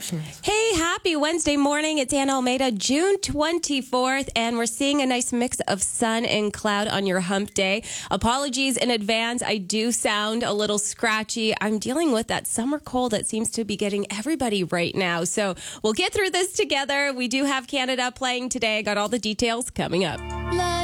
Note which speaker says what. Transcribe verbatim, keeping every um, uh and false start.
Speaker 1: options.
Speaker 2: Hey, happy Wednesday morning. It's Anna Almeida, June twenty-fourth, and we're seeing a nice mix of sun and cloud on your hump day. Apologies in advance. I do sound a little scratchy. I'm dealing with that summer cold that seems to be getting everybody right now. So we'll get through this together. We do have Canada playing today. I got all the details coming up.
Speaker 3: Let